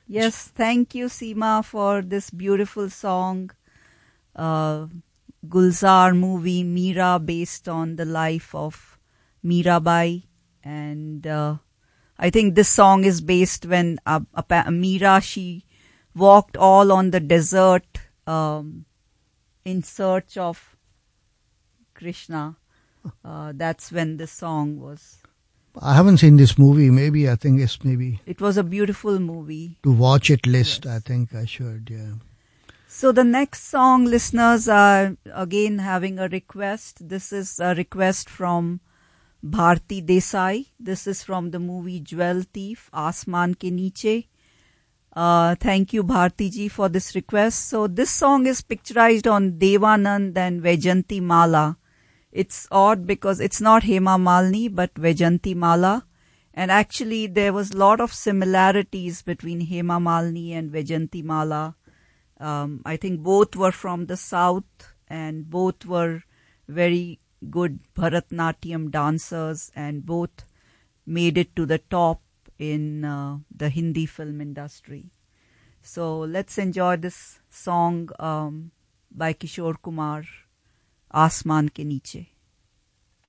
Yes, thank you, Seema, for this beautiful song. Gulzar movie, Meera, based on the life of Meerabai. And I think this song is based when Meera, she walked all on the desert in search of Krishna. That's when the song was. I haven't seen this movie. Maybe I think It was a beautiful movie. To watch it list, Yes. I think I should, yeah. So the next song, listeners, are again having a request. This is a request from Bharti Desai. This is from the movie Jewel Thief, Asman Ke Niche. Thank you, Bharti ji, for this request. So this song is picturized on Devanand and Vaijayanti Mala. It's odd because it's not Hema Malini but Vaijayanti Mala. And actually there was a lot of similarities between Hema Malini and Vaijayanti Mala. I think both were from the south and both were very good Bharatnatyam dancers and both made it to the top in the Hindi film industry. So let's enjoy this song by Kishore Kumar, Asman Ke Niche.